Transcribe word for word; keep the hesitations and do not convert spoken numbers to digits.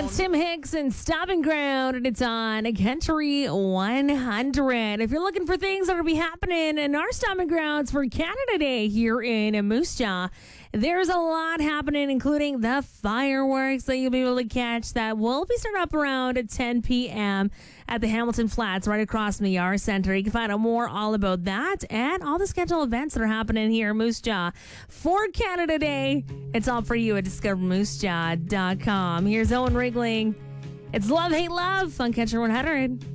It's Tim Hicks and Stopping Ground, and it's on Country one hundred. If you're looking for things that will be happening in our Stopping Grounds for Canada Day here in Moose Jaw, there's a lot happening, including the fireworks that you'll be able to catch that will be starting up around at ten p.m. at the Hamilton Flats right across from the Yar Center. You can find out more all about that and all the scheduled events that are happening here in Moose Jaw for Canada Day. It's all for you at discover moose jaw dot com. Here's Owen Rigling. It's Love, Hate, Love on Country one hundred.